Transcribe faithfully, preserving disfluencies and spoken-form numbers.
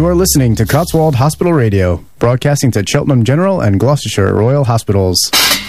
are listening to Cotswold Hospital Radio, broadcasting to Cheltenham General and Gloucestershire Royal Hospitals.